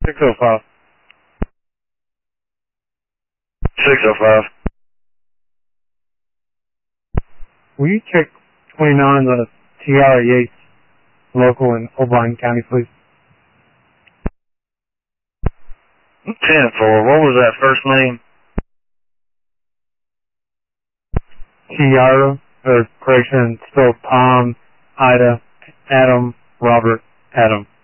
605. 605. Will you check 29 the Tiara Yates local in Obion County, please? 10-4. What was that first name? Tiara, or correction, spelled Tom, Ida, Adam, Robert, Adam.